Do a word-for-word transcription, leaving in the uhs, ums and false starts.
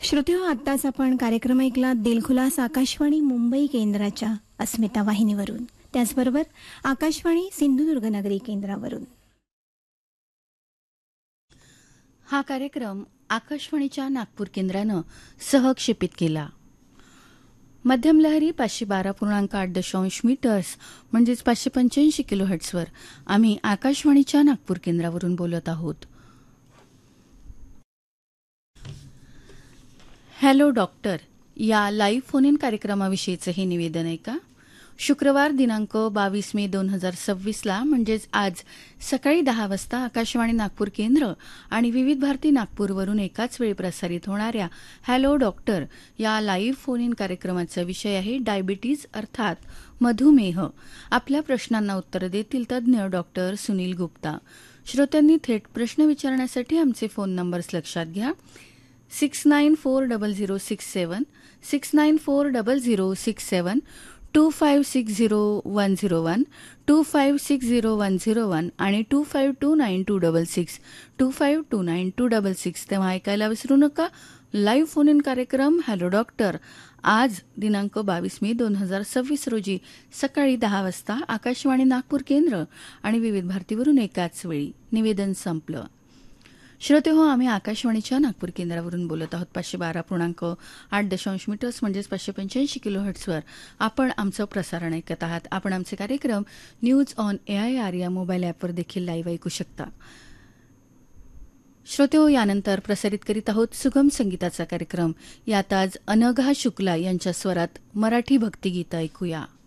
श्रोतेहो, आत्ताच आपण कार्यक्रम ऐकला दिलखुलास आकाशवाणी मुंबई केंद्राच्या अस्मिता वाहिनीवरून, त्याचबरोबर आकाशवाणी सिंधुदुर्ग नगरी केंद्रावरून. हा कार्यक्रम आकाशवाणीच्या नागपूर केंद्रानं सहक्षेपित केला. मध्यम लहरी पाचशे बारा पूर्णांक आठ दशांश मीटर्स म्हणजेच पाचशे पंच्याऐंशी किलो हर्ट्सवर आम्ही आकाशवाणीच्या नागपूर केंद्रावरून बोलत आहोत. हॅलो डॉक्टर या लाईव्ह फोन इन कार्यक्रमाविषयीचं हे निवेदन आहे का? शुक्रवार दिनांक बावीस मे दोन हजार सव्वीसला म्हणजेच आज सकाळी दहा वाजता आकाशवाणी नागपूर केंद्र आणि विविध भारती नागपूरवरून एकाच वेळी प्रसारित होणाऱ्या हॅलो डॉक्टर या लाईव्ह फोन इन कार्यक्रमाचा विषय आहे डायबिटीज अर्थात मधुमेह. आपल्या प्रश्नांना उत्तर देतील तज्ज्ञ डॉक्टर सुनील गुप्ता. श्रोत्यांनी थेट प्रश्न विचारण्यासाठी आमचे फोन नंबर्स लक्षात घ्या. Six nine four double zero six seven six nine four double zero six seven to five six zero one zero one two five six zero one zero one आणि to five to nine to double six to five to nine to double six. तेव्हा ऐकायला विसरू नका live phone in कार्यक्रम hello doctor आज दिनांक बावीस मे दोन हजार सव्वीस रोजी सकाळी दहा वाजता आकाशवाणी नागपूर केंद्र आणि विविध भारतीवरून एकाच वेळी. निवेदन संपलं. श्रोते हो, आम्ही आकाशवाणीच्या नागपूर केंद्रावरून बोलत आहोत. पाचशे बारा पूर्णांक आठ दशांश मीटर्स म्हणजेच पाचशे पंच्याऐंशी किलो हर्ट्सवर आपण आमचं प्रसारण ऐकत आहात. आपण आमचे कार्यक्रम news on A I R या मोबाईल ॲपवर देखील लाईव्ह ऐकू शकता. श्रोते हो, यानंतर प्रसारित करीत आहोत सुगम संगीताचा कार्यक्रम. यात आज अनघा शुक्ला यांच्या स्वरात मराठी भक्तिगीतं ऐकूया.